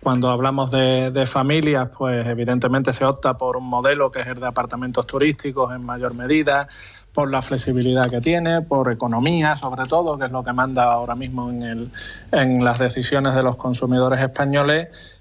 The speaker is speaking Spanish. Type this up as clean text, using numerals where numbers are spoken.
Cuando hablamos de familias, pues evidentemente se opta por un modelo que es el de apartamentos turísticos en mayor medida, por la flexibilidad que tiene, por economía sobre todo, que es lo que manda ahora mismo en las decisiones de los consumidores españoles.